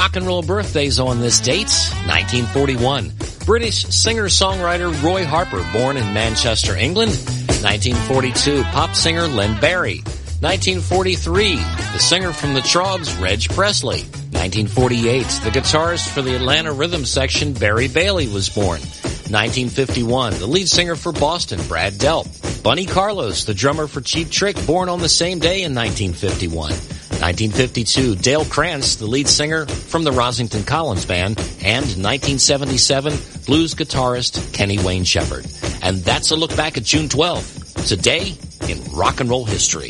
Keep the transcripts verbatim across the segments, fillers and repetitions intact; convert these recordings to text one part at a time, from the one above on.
rock and roll birthdays on this date. nineteen forty-one. British singer-songwriter Roy Harper, born in Manchester, England. nineteen forty-two. Pop singer Len Barry. nineteen forty-three. The singer from the Troggs, Reg Presley. nineteen forty-eight. The guitarist for the Atlanta Rhythm section, Barry Bailey, was born. nineteen fifty-one. The lead singer for Boston, Brad Delp. Bunny Carlos, the drummer for Cheap Trick, born on the same day in nineteen fifty-one. nineteen fifty-two, Dale Krantz, the lead singer from the Rosington Collins Band, and nineteen seventy-seven, blues guitarist Kenny Wayne Shepherd. And that's a look back at June twelfth, today in rock and roll history.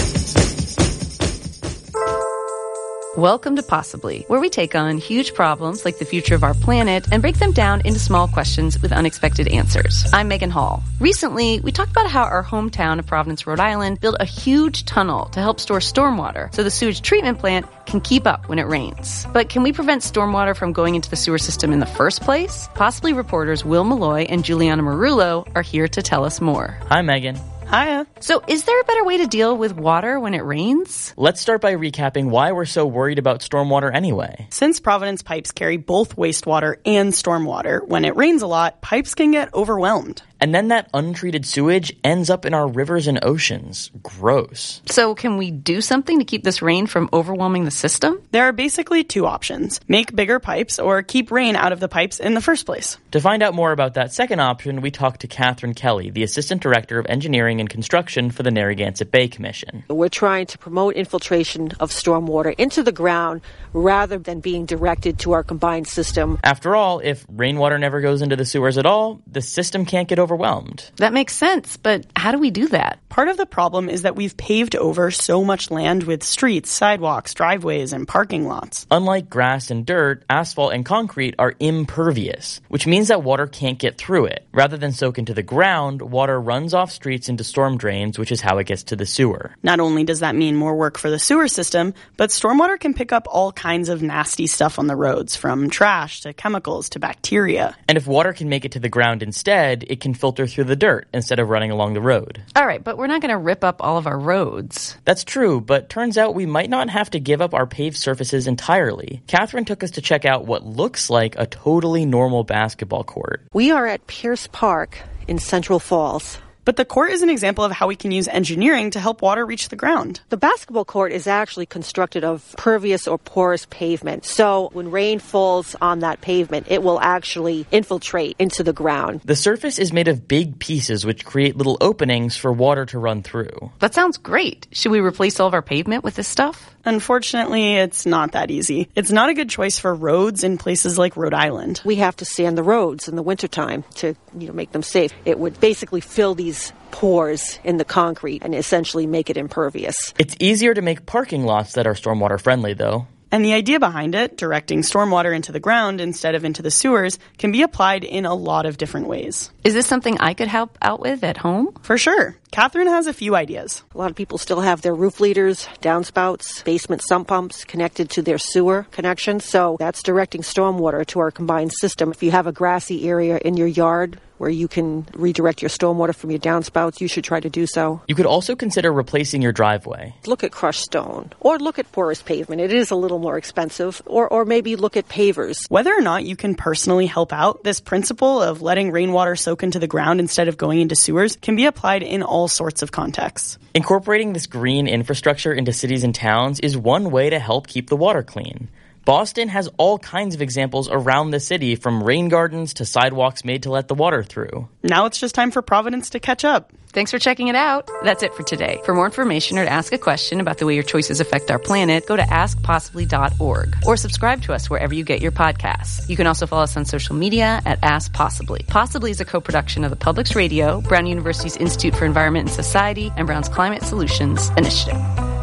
Welcome to Possibly, where we take on huge problems like the future of our planet and break them down into small questions with unexpected answers. I'm Megan Hall. Recently, we talked about how our hometown of Providence, Rhode Island, built a huge tunnel to help store stormwater so the sewage treatment plant can keep up when it rains. But can we prevent stormwater from going into the sewer system in the first place? Possibly reporters Will Malloy and Juliana Marullo are here to tell us more. Hi, Megan. Hiya. So is there a better way to deal with water when it rains? Let's start by recapping why we're so worried about stormwater anyway. Since Providence pipes carry both wastewater and stormwater, when it rains a lot, pipes can get overwhelmed. And then that untreated sewage ends up in our rivers and oceans. Gross. So can we do something to keep this rain from overwhelming the system? There are basically two options. Make bigger pipes or keep rain out of the pipes in the first place. To find out more about that second option, we talked to Catherine Kelly, the Assistant Director of Engineering and Construction for the Narragansett Bay Commission. We're trying to promote infiltration of stormwater into the ground rather than being directed to our combined system. After all, if rainwater never goes into the sewers at all, the system can't get overwhelmed. That makes sense, but how do we do that? Part of the problem is that we've paved over so much land with streets, sidewalks, driveways, and parking lots. Unlike grass and dirt, asphalt and concrete are impervious, which means that water can't get through it. Rather than soak into the ground, water runs off streets into storm drains, which is how it gets to the sewer. Not only does that mean more work for the sewer system, but stormwater can pick up all kinds of nasty stuff on the roads, from trash to chemicals to bacteria. And if water can make it to the ground instead, it can filter through the dirt instead of running along the road. All right, but we're not going to rip up all of our roads. That's true, but turns out we might not have to give up our paved surfaces entirely. Catherine took us to check out what looks like a totally normal basketball court. We are at Pierce Park in Central Falls. But the court is an example of how we can use engineering to help water reach the ground. The basketball court is actually constructed of pervious or porous pavement. So when rain falls on that pavement, it will actually infiltrate into the ground. The surface is made of big pieces which create little openings for water to run through. That sounds great. Should we replace all of our pavement with this stuff? Unfortunately, it's not that easy. It's not a good choice for roads in places like Rhode Island. We have to sand the roads in the wintertime to, you know, make them safe. It would basically fill these pores in the concrete and essentially make it impervious. It's easier to make parking lots that are stormwater friendly, though. And the idea behind it, directing stormwater into the ground instead of into the sewers, can be applied in a lot of different ways. Is this something I could help out with at home? For sure. Catherine has a few ideas. A lot of people still have their roof leaders, downspouts, basement sump pumps connected to their sewer connection. So that's directing stormwater to our combined system. If you have a grassy area in your yard where you can redirect your stormwater from your downspouts, you should try to do so. You could also consider replacing your driveway. Look at crushed stone, or look at porous pavement. It is a little more expensive. Or, or maybe look at pavers. Whether or not you can personally help out, this principle of letting rainwater soak into the ground instead of going into sewers can be applied in all sorts of contexts. Incorporating this green infrastructure into cities and towns is one way to help keep the water clean. Boston has all kinds of examples around the city, from rain gardens to sidewalks made to let the water through. Now it's just time for Providence to catch up. Thanks for checking it out. That's it for today. For more information or to ask a question about the way your choices affect our planet, go to ask possibly dot org or subscribe to us wherever you get your podcasts. You can also follow us on social media at Ask Possibly. Possibly is a co-production of the Publix Radio, Brown University's Institute for Environment and Society, and Brown's Climate Solutions Initiative.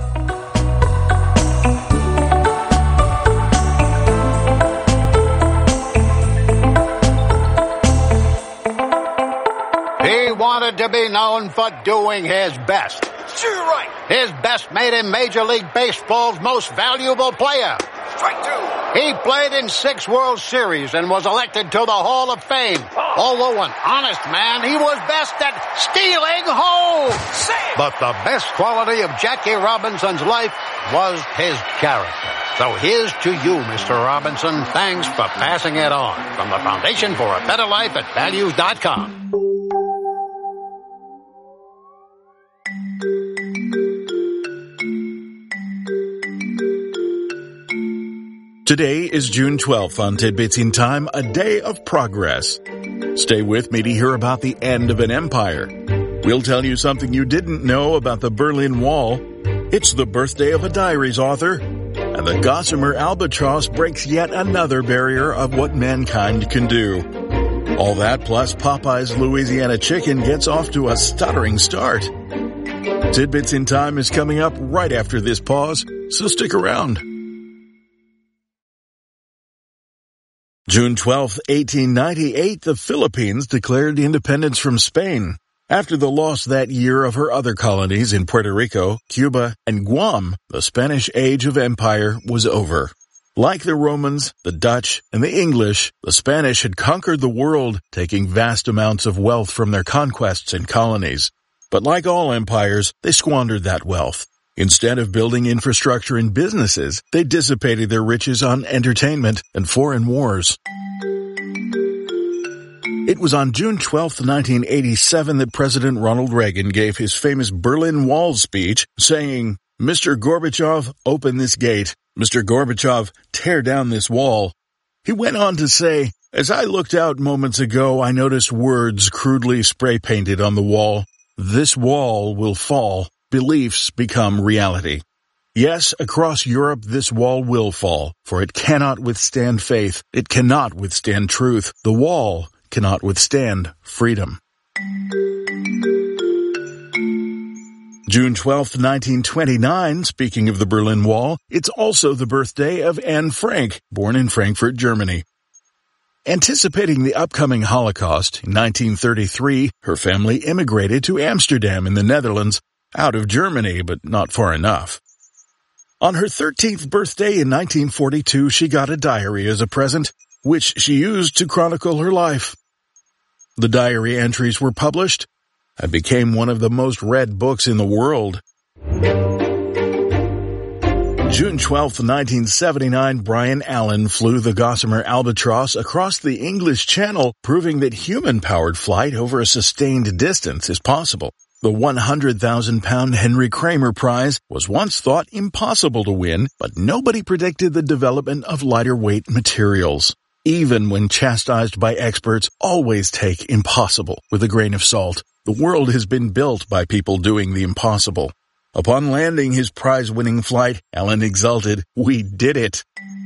He wanted to be known for doing his best. Sure, right. His best made him Major League Baseball's most valuable player. Strike two. He played in six World Series and was elected to the Hall of Fame. Oh. Although an honest man, he was best at stealing home. Save. But the best quality of Jackie Robinson's life was his character. So here's to you, Mister Robinson. Thanks for passing it on. From the Foundation for a Better Life at values dot com. Today is June twelfth on Tidbits in Time, a day of progress. Stay with me to hear about the end of an empire. We'll tell you something you didn't know about the Berlin Wall. It's the birthday of a diaries author. And the Gossamer Albatross breaks yet another barrier of what mankind can do. All that plus Popeye's Louisiana Chicken gets off to a stuttering start. Tidbits in Time is coming up right after this pause, so stick around. June twelfth, eighteen ninety-eight, the Philippines declared independence from Spain. After the loss that year of her other colonies in Puerto Rico, Cuba, and Guam, the Spanish age of empire was over. Like the Romans, the Dutch, and the English, the Spanish had conquered the world, taking vast amounts of wealth from their conquests and colonies. But like all empires, they squandered that wealth. Instead of building infrastructure and businesses, they dissipated their riches on entertainment and foreign wars. It was on June twelfth, nineteen eighty-seven that President Ronald Reagan gave his famous Berlin Wall speech, saying, "Mister Gorbachev, open this gate. Mister Gorbachev, tear down this wall." He went on to say, "As I looked out moments ago, I noticed words crudely spray-painted on the wall. This wall will fall. Beliefs become reality." Yes, across Europe this wall will fall, for it cannot withstand faith. It cannot withstand truth. The wall cannot withstand freedom. June twelfth, nineteen twenty-nine, speaking of the Berlin Wall, it's also the birthday of Anne Frank, born in Frankfurt, Germany. Anticipating the upcoming Holocaust, in nineteen thirty-three, her family immigrated to Amsterdam in the Netherlands, out of Germany, but not far enough. On her thirteenth birthday in nineteen forty-two, she got a diary as a present, which she used to chronicle her life. The diary entries were published and became one of the most read books in the world. June twelfth, nineteen seventy-nine, Brian Allen flew the Gossamer Albatross across the English Channel, proving that human-powered flight over a sustained distance is possible. The one hundred thousand pound Henry Kramer Prize was once thought impossible to win, but nobody predicted the development of lighter-weight materials. Even when chastised by experts, always take impossible with a grain of salt. The world has been built by people doing the impossible. Upon landing his prize-winning flight, Allen exulted, "We did it."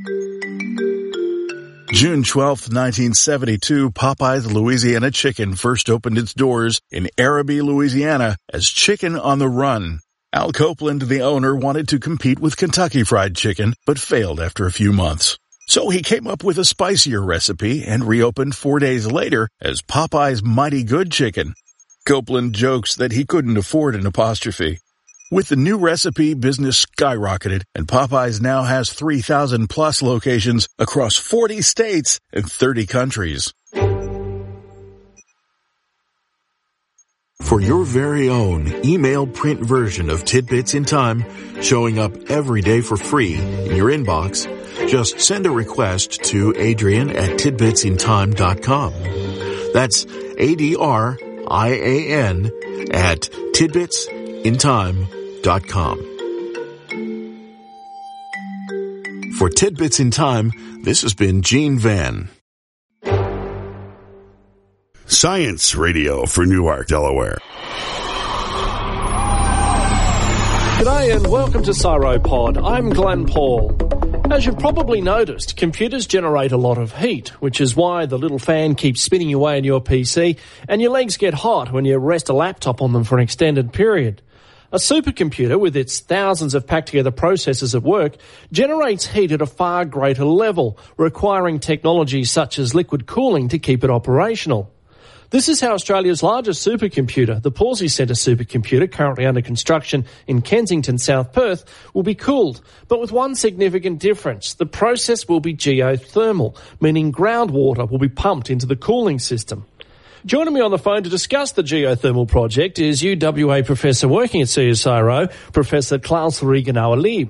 June twelfth, nineteen seventy-two, Popeye's Louisiana Chicken first opened its doors in Araby, Louisiana, as Chicken on the Run. Al Copeland, the owner, wanted to compete with Kentucky Fried Chicken, but failed after a few months. So he came up with a spicier recipe and reopened four days later as Popeye's Mighty Good Chicken. Copeland jokes that he couldn't afford an apostrophe. With the new recipe, business skyrocketed, and Popeyes now has three thousand plus locations across forty states and thirty countries. For your very own email print version of Tidbits in Time, showing up every day for free in your inbox, just send a request to Adrian at tidbits in time dot com. That's A D R I A N at tidbits in time dot com. For Tidbits in Time, this has been Gene Van. Science Radio for Newark, Delaware. G'day and welcome to CyroPod. I'm Glenn Paul. As you've probably noticed, computers generate a lot of heat, which is why the little fan keeps spinning away in your P C and your legs get hot when you rest a laptop on them for an extended period. A supercomputer, with its thousands of packed-together processors at work, generates heat at a far greater level, requiring technology such as liquid cooling to keep it operational. This is how Australia's largest supercomputer, the Pawsey Centre supercomputer, currently under construction in Kensington, South Perth, will be cooled, but with one significant difference. The process will be geothermal, meaning groundwater will be pumped into the cooling system. Joining me on the phone to discuss the geothermal project is U W A professor working at C S I R O, Professor Klaus Regenauer-Lieb.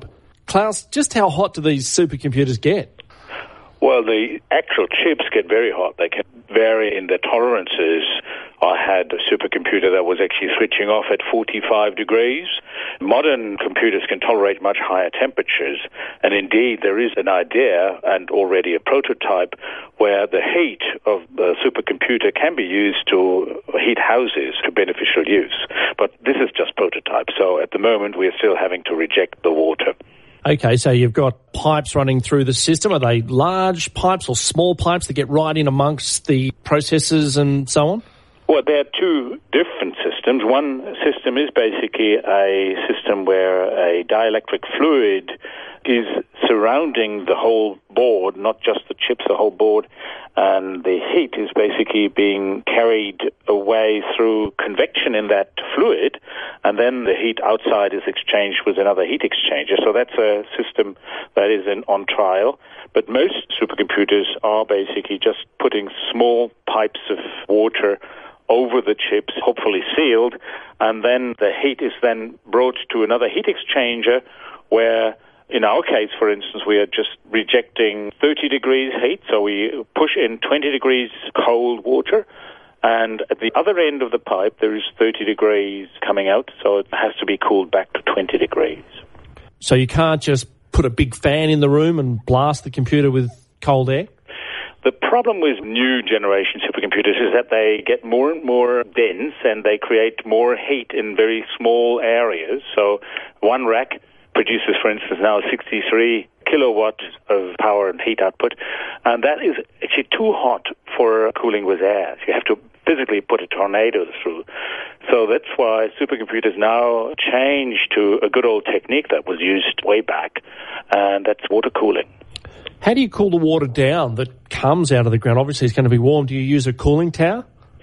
Klaus, just how hot do these supercomputers get? Well, the actual chips get very hot. They can vary in their tolerances. I had a supercomputer that was actually switching off at forty-five degrees. Modern computers can tolerate much higher temperatures. And indeed, there is an idea and already a prototype where the heat of the supercomputer can be used to heat houses to beneficial use. But this is just prototype. So at the moment, we're still having to reject the water. Okay, so you've got pipes running through the system. Are they large pipes or small pipes that get right in amongst the processors and so on? Well, there are two different systems. One system is basically a system where a dielectric fluid is surrounding the whole board, not just the chips, the whole board, and the heat is basically being carried away through convection in that fluid, and then the heat outside is exchanged with another heat exchanger. So that's a system that is in, on trial. But most supercomputers are basically just putting small pipes of water over the chips, hopefully sealed, and then the heat is then brought to another heat exchanger where, in our case, for instance, we are just rejecting thirty degrees heat, so we push in twenty degrees cold water, and at the other end of the pipe there is thirty degrees coming out, so it has to be cooled back to twenty degrees. So you can't just put a big fan in the room and blast the computer with cold air? The problem with new generation supercomputers is that they get more and more dense and they create more heat in very small areas. So one rack produces, for instance, now sixty-three kilowatts of power and heat output, and that is actually too hot for cooling with air. You have to physically put a tornado through. So that's why supercomputers now change to a good old technique that was used way back, and that's water cooling. How do you cool the water down that comes out of the ground? Obviously, it's going to be warm. Do you use a cooling tower?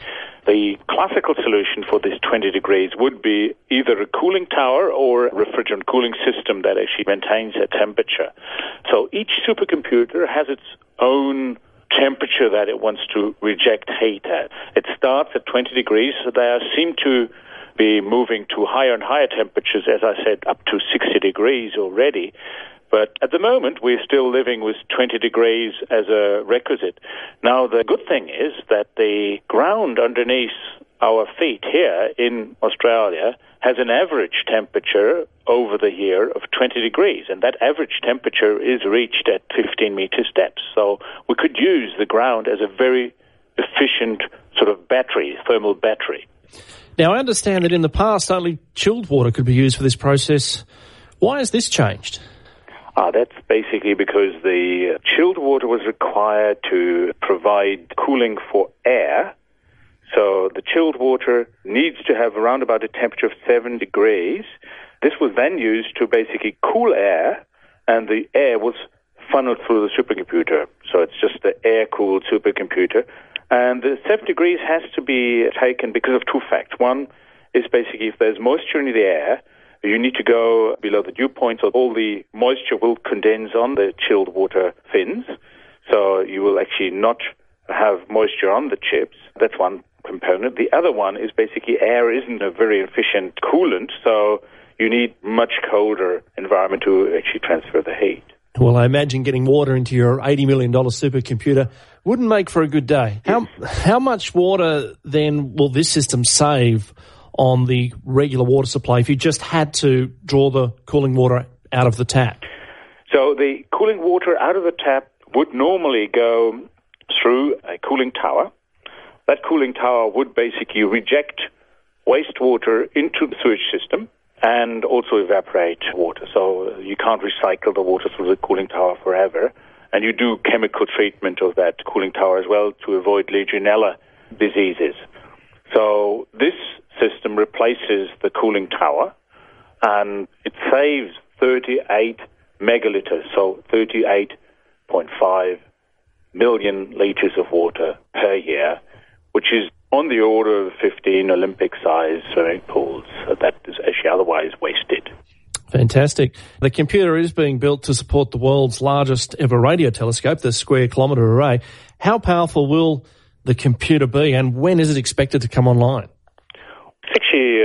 The classical solution for this twenty degrees would be either a cooling tower or a refrigerant cooling system that actually maintains a temperature. So each supercomputer has its own temperature that it wants to reject heat at. It starts at twenty degrees, so they seem to be moving to higher and higher temperatures, as I said, up to sixty degrees already. But at the moment, we're still living with twenty degrees as a requisite. Now, the good thing is that the ground underneath our feet here in Australia has an average temperature over the year of twenty degrees, and that average temperature is reached at fifteen meter steps. So we could use the ground as a very efficient sort of battery, thermal battery. Now, I understand that in the past, only chilled water could be used for this process. Why has this changed? Uh, that's basically because the chilled water was required to provide cooling for air. So the chilled water needs to have around about a temperature of seven degrees. This was then used to basically cool air, and the air was funneled through the supercomputer. So it's just the air-cooled supercomputer. And the seven degrees has to be taken because of two facts. One is basically if there's moisture in the air, you need to go below the dew point, so all the moisture will condense on the chilled water fins. So you will actually not have moisture on the chips. That's one component. The other one is basically air isn't a very efficient coolant, so you need much colder environment to actually transfer the heat. Well, I imagine getting water into your eighty million dollars supercomputer wouldn't make for a good day. How, how much water then will this system save on the regular water supply if you just had to draw the cooling water out of the tap? So the cooling water out of the tap would normally go through a cooling tower. That cooling tower would basically reject wastewater into the sewage system and also evaporate water. So you can't recycle the water through the cooling tower forever. And you do chemical treatment of that cooling tower as well to avoid Legionella diseases. So this system replaces the cooling tower, and it saves thirty-eight megaliters, so thirty-eight point five million liters of water per year, which is on the order of fifteen Olympic-sized swimming pools that is actually otherwise wasted. Fantastic. The computer is being built to support the world's largest ever radio telescope, the Square Kilometre Array. How powerful will the computer be, and when is it expected to come online? It's actually um,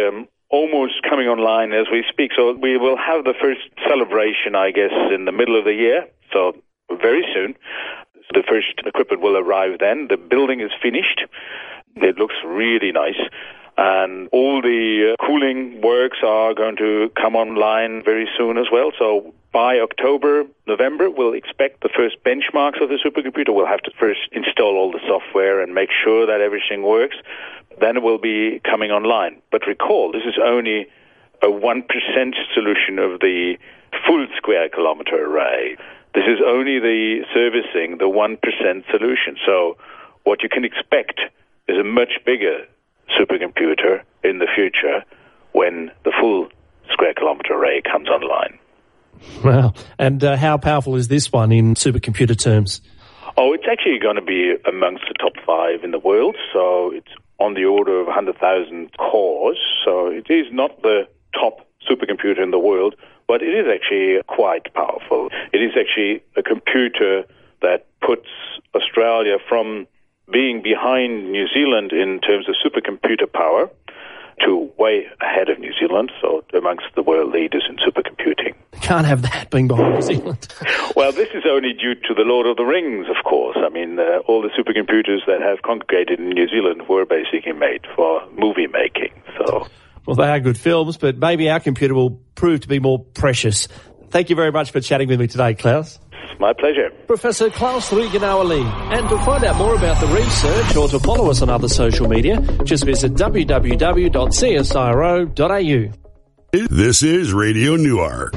almost coming online as we speak. So we will have the first celebration, I guess, in the middle of the year. So very soon. The first equipment will arrive then. The building is finished. It looks really nice. And all the uh, cooling works are going to come online very soon as well. So by October, November, we'll expect the first benchmarks of the supercomputer. We'll have to first install all the software and make sure that everything works. Then it will be coming online. But recall, this is only a one percent solution of the full square kilometer array. This is only the servicing, the one percent solution. So what you can expect is a much bigger supercomputer in the future when the full square kilometer array comes online. Wow. And uh, how powerful is this one in supercomputer terms? Oh, it's actually going to be amongst the top five in the world. So it's on the order of one hundred thousand cores. So it is not the top supercomputer in the world, but it is actually quite powerful. It is actually a computer that puts Australia from being behind New Zealand in terms of supercomputer power to way ahead of New Zealand, so amongst the world leaders in supercomputing. Can't have that being behind New Zealand. Well, this is only due to the Lord of the Rings, of course. I mean, uh, all the supercomputers that have congregated in New Zealand were basically made for movie making. So, well, they are good films, but maybe our computer will prove to be more precious. Thank you very much for chatting with me today, Klaus. My pleasure. Professor Klaus Regenauer Lee. And to find out more about the research or to follow us on other social media, just visit w w w dot c s i r o dot a u. This is Radio Newark.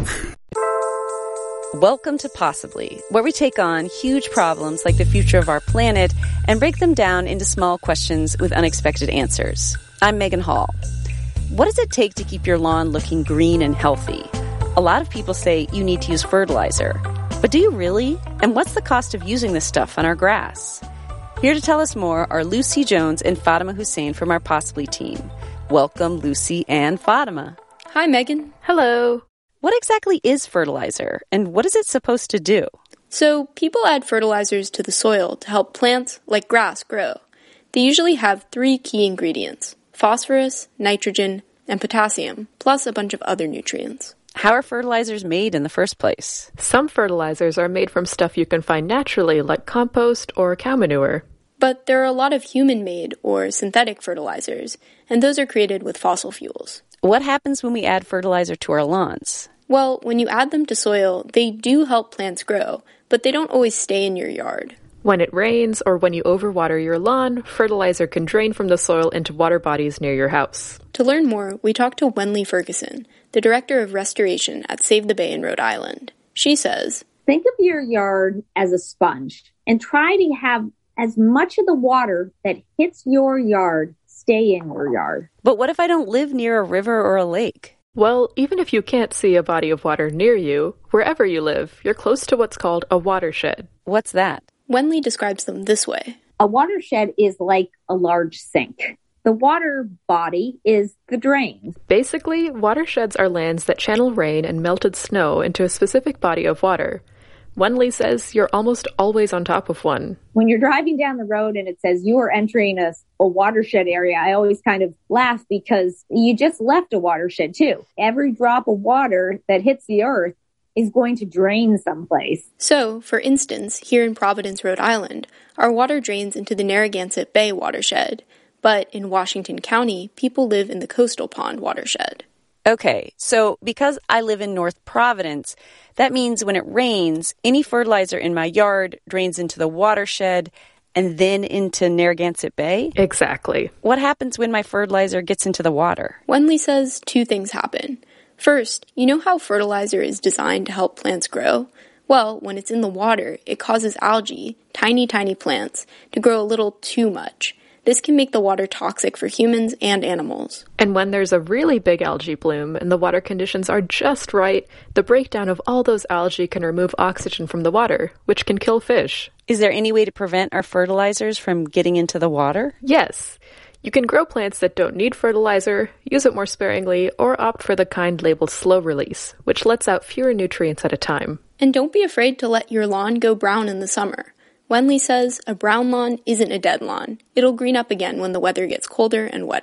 Welcome to Possibly, where we take on huge problems like the future of our planet and break them down into small questions with unexpected answers. I'm Megan Hall. What does it take to keep your lawn looking green and healthy? A lot of people say you need to use fertilizer. But do you really? And what's the cost of using this stuff on our grass? Here to tell us more are Lucy Jones and Fatima Hussein from our Possibly team. Welcome, Lucy and Fatima. Hi, Megan. Hello. What exactly is fertilizer, and what is it supposed to do? So, people add fertilizers to the soil to help plants, like grass, grow. They usually have three key ingredients: phosphorus, nitrogen, and potassium, plus a bunch of other nutrients. How are fertilizers made in the first place? Some fertilizers are made from stuff you can find naturally, like compost or cow manure. But there are a lot of human-made or synthetic fertilizers, and those are created with fossil fuels. What happens when we add fertilizer to our lawns? Well, when you add them to soil, they do help plants grow, but they don't always stay in your yard. When it rains or when you overwater your lawn, fertilizer can drain from the soil into water bodies near your house. To learn more, we talked to Wenley Ferguson, the Director of Restoration at Save the Bay in Rhode Island. She says, think of your yard as a sponge and try to have as much of the water that hits your yard stay in your yard. But what if I don't live near a river or a lake? Well, even if you can't see a body of water near you, wherever you live, you're close to what's called a watershed. What's that? Wenley describes them this way. A watershed is like a large sink. The water body is the drain. Basically, watersheds are lands that channel rain and melted snow into a specific body of water. Wenley says you're almost always on top of one. When you're driving down the road and it says you are entering a, a watershed area, I always kind of laugh because you just left a watershed too. Every drop of water that hits the earth is going to drain someplace. So, for instance, here in Providence, Rhode Island, our water drains into the Narragansett Bay watershed. But in Washington County, people live in the Coastal Pond watershed. Okay, so because I live in North Providence, that means when it rains, any fertilizer in my yard drains into the watershed and then into Narragansett Bay? Exactly. What happens when my fertilizer gets into the water? Wenley says two things happen. First, you know how fertilizer is designed to help plants grow? Well, when it's in the water, it causes algae, tiny, tiny plants, to grow a little too much. This can make the water toxic for humans and animals. And when there's a really big algae bloom and the water conditions are just right, the breakdown of all those algae can remove oxygen from the water, which can kill fish. Is there any way to prevent our fertilizers from getting into the water? Yes. You can grow plants that don't need fertilizer, use it more sparingly, or opt for the kind labeled slow release, which lets out fewer nutrients at a time. And don't be afraid to let your lawn go brown in the summer. Wenley says a brown lawn isn't a dead lawn. It'll green up again when the weather gets colder and wetter.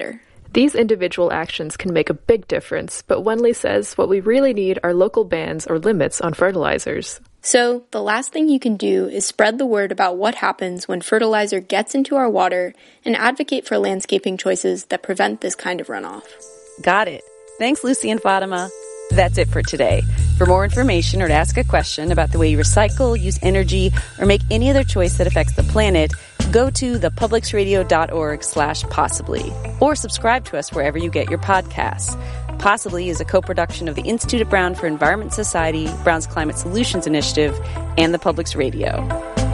These individual actions can make a big difference, but Wenley says what we really need are local bans or limits on fertilizers. So, the last thing you can do is spread the word about what happens when fertilizer gets into our water and advocate for landscaping choices that prevent this kind of runoff. Got it. Thanks, Lucy and Fatima. That's it for today. For more information or to ask a question about the way you recycle, use energy, or make any other choice that affects the planet, go to thepublicsradio.org slash possibly, or subscribe to us wherever you get your podcasts. Possibly is a co-production of the Institute at Brown for Environment Society, Brown's Climate Solutions Initiative, and the Public's Radio.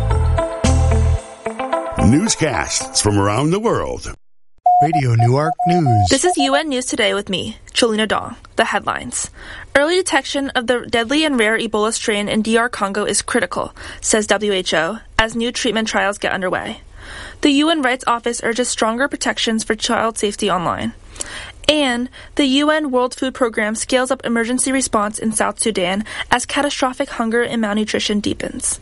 Newscasts from around the world. Radio Newark News. This is U N News Today with me, Cholina Dong. The headlines. Early detection of the deadly and rare Ebola strain in D R Congo is critical, says W H O, as new treatment trials get underway. The U N Rights Office urges stronger protections for child safety online. And the U N World Food Program scales up emergency response in South Sudan as catastrophic hunger and malnutrition deepens.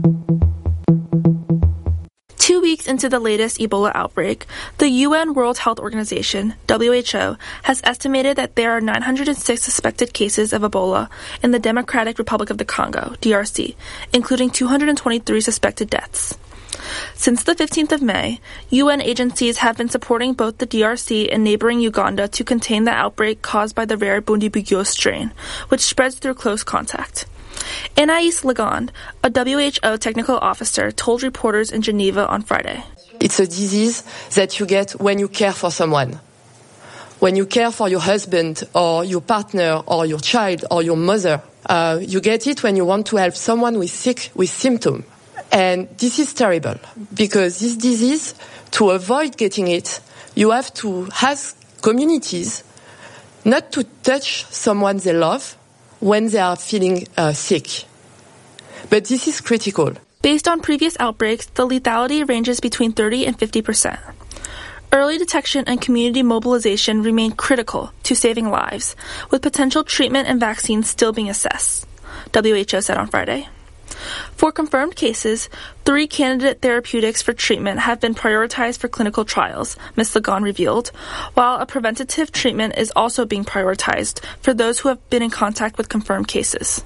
Two weeks into the latest Ebola outbreak, the U N World Health Organization, W H O, has estimated that there are nine hundred six suspected cases of Ebola in the Democratic Republic of the Congo, D R C, including two hundred twenty-three suspected deaths. Since the fifteenth of May, U N agencies have been supporting both the D R C and neighboring Uganda to contain the outbreak caused by the rare Bundibugyo strain, which spreads through close contact. Anais Legond, a W H O technical officer, told reporters in Geneva on Friday. It's a disease that you get when you care for someone. When you care for your husband or your partner or your child or your mother, uh, you get it when you want to help someone who is sick with symptoms. And this is terrible because this disease, to avoid getting it, you have to ask communities not to touch someone they love when they are feeling uh, sick. But this is critical. Based on previous outbreaks, the lethality ranges between thirty and fifty percent. Early detection and community mobilization remain critical to saving lives, with potential treatment and vaccines still being assessed, W H O said on Friday. For confirmed cases, three candidate therapeutics for treatment have been prioritized for clinical trials, Miz Legond revealed, while a preventative treatment is also being prioritized for those who have been in contact with confirmed cases.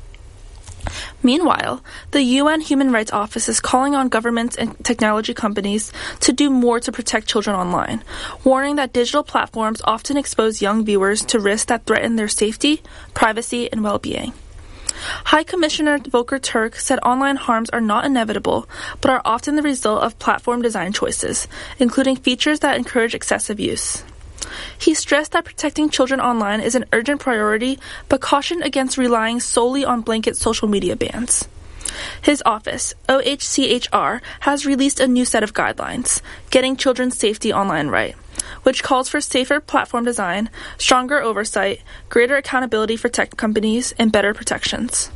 Meanwhile, the U N Human Rights Office is calling on governments and technology companies to do more to protect children online, warning that digital platforms often expose young viewers to risks that threaten their safety, privacy, and well-being. High Commissioner Volker Turk said online harms are not inevitable, but are often the result of platform design choices, including features that encourage excessive use. He stressed that protecting children online is an urgent priority, but cautioned against relying solely on blanket social media bans. His office, O H C H R, has released a new set of guidelines, Getting Children's Safety Online Right, which calls for safer platform design, stronger oversight, greater accountability for tech companies, and better protections.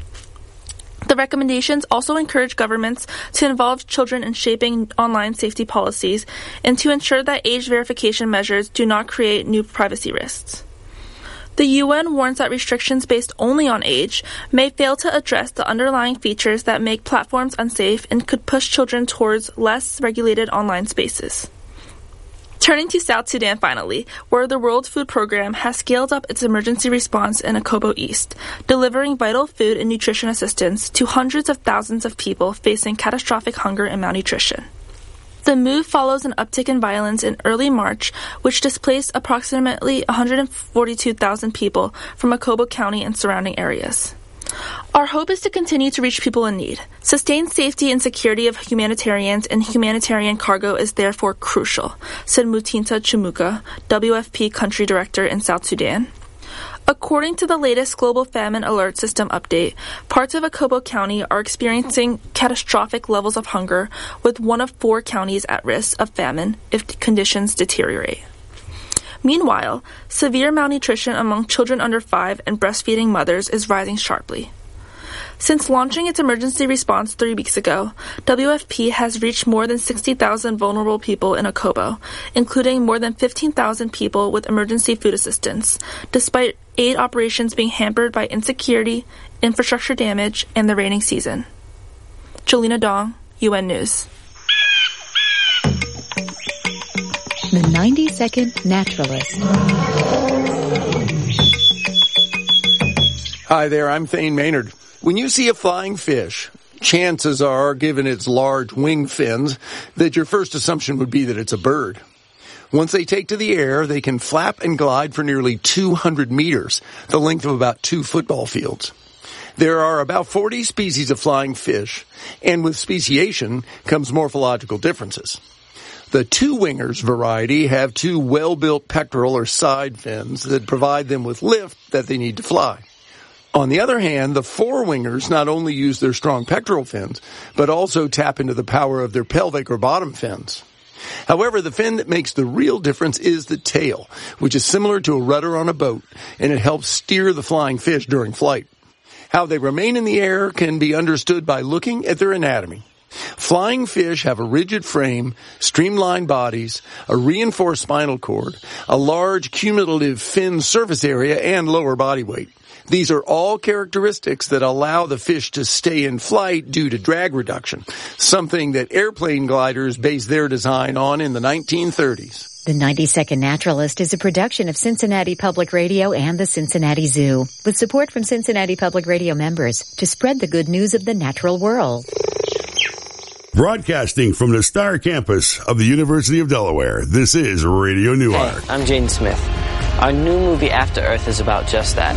The recommendations also encourage governments to involve children in shaping online safety policies and to ensure that age verification measures do not create new privacy risks. The U N warns that restrictions based only on age may fail to address the underlying features that make platforms unsafe and could push children towards less regulated online spaces. Turning to South Sudan finally, where the World Food Program has scaled up its emergency response in Akobo East, delivering vital food and nutrition assistance to hundreds of thousands of people facing catastrophic hunger and malnutrition. The move follows an uptick in violence in early March, which displaced approximately one hundred forty-two thousand people from Akobo County and surrounding areas. Our hope is to continue to reach people in need. Sustained safety and security of humanitarians and humanitarian cargo is therefore crucial, said Mutinta Chumuka, W F P country director in South Sudan. According to the latest Global Famine Alert System update, parts of Akobo County are experiencing catastrophic levels of hunger, with one of four counties at risk of famine if conditions deteriorate. Meanwhile, severe malnutrition among children under five and breastfeeding mothers is rising sharply. Since launching its emergency response three weeks ago, W F P has reached more than sixty thousand vulnerable people in Akobo, including more than fifteen thousand people with emergency food assistance, despite aid operations being hampered by insecurity, infrastructure damage, and the rainy season. Jolina Dong, U N News. The ninety second Naturalist. Hi there, I'm Thane Maynard. When you see a flying fish, chances are, given its large wing fins, that your first assumption would be that it's a bird. Once they take to the air, they can flap and glide for nearly two hundred meters, the length of about two football fields. There are about forty species of flying fish, and with speciation comes morphological differences. The two-wingers variety have two well-built pectoral or side fins that provide them with lift that they need to fly. On the other hand, the four-wingers not only use their strong pectoral fins, but also tap into the power of their pelvic or bottom fins. However, the fin that makes the real difference is the tail, which is similar to a rudder on a boat, and it helps steer the flying fish during flight. How they remain in the air can be understood by looking at their anatomy. Flying fish have a rigid frame, streamlined bodies, a reinforced spinal cord, a large cumulative fin surface area, and lower body weight. These are all characteristics that allow the fish to stay in flight due to drag reduction, something that airplane gliders based their design on in the nineteen thirties. The ninety second Naturalist is a production of Cincinnati Public Radio and the Cincinnati Zoo, with support from Cincinnati Public Radio members to spread the good news of the natural world. Broadcasting from the Star Campus of the University of Delaware, this is Radio Newark. Hey, I'm Jaden Smith. Our new movie After Earth is about just that.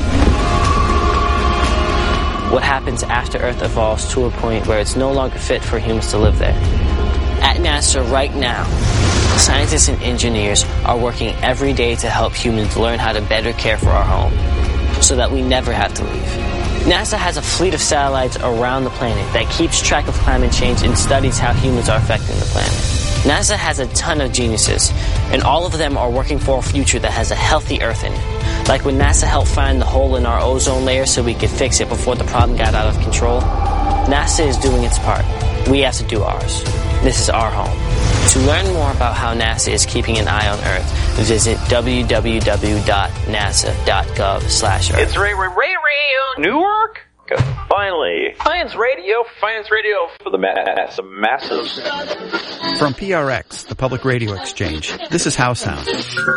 What happens after Earth evolves to a point where it's no longer fit for humans to live there. At NASA right now, scientists and engineers are working every day to help humans learn how to better care for our home, so that we never have to leave. NASA has a fleet of satellites around the planet that keeps track of climate change and studies how humans are affecting the planet. NASA has a ton of geniuses, and all of them are working for a future that has a healthy Earth in it. Like when NASA helped find the hole in our ozone layer so we could fix it before the problem got out of control, NASA is doing its part. We have to do ours. This is our home. To learn more about how NASA is keeping an eye on Earth, visit w w w dot nasa dot gov slash earth. It's Ray Ray Ray Radio Newark. Finally, Science Radio, Science Radio for the mass, masses. From P R X, the Public Radio Exchange, this is How Sound.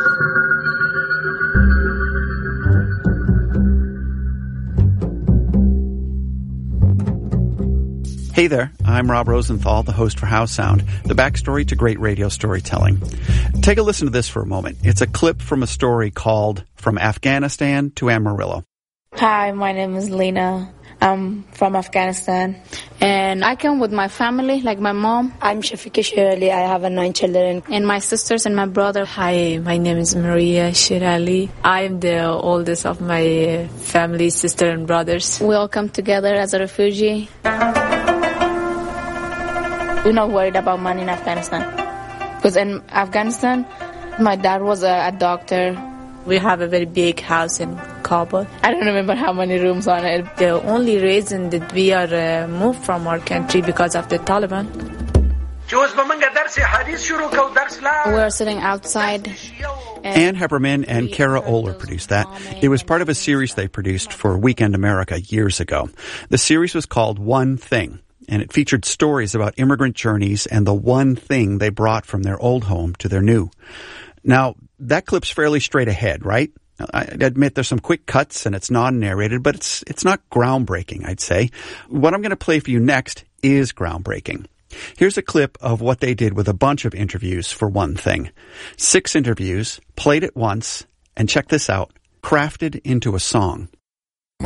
Hey there, I'm Rob Rosenthal, the host for How Sound, the backstory to great radio storytelling. Take a listen to this for a moment. It's a clip from a story called From Afghanistan to Amarillo. Hi, my name is Lena. I'm from Afghanistan. And I come with my family, like my mom. I'm Shafika Shirali. I have nine children. And my sisters and my brother. Hi, my name is Maria Shirali. I'm the oldest of my family, sister and brothers. We all come together as a refugee. We're not worried about money in Afghanistan. Because in Afghanistan, my dad was a, a doctor. We have a very big house in Kabul. I don't remember how many rooms on it. The only reason that we are uh, moved from our country because of the Taliban. We're sitting outside. Ann Hepperman and Kara Oler produced that. It was part of a series they produced for Weekend America years ago. The series was called One Thing, and it featured stories about immigrant journeys and the one thing they brought from their old home to their new. Now, that clip's fairly straight ahead, right? I admit there's some quick cuts and it's non-narrated, but it's it's not groundbreaking, I'd say. What I'm going to play for you next is groundbreaking. Here's a clip of what they did with a bunch of interviews for One Thing. Six interviews, played at once, and check this out, crafted into a song.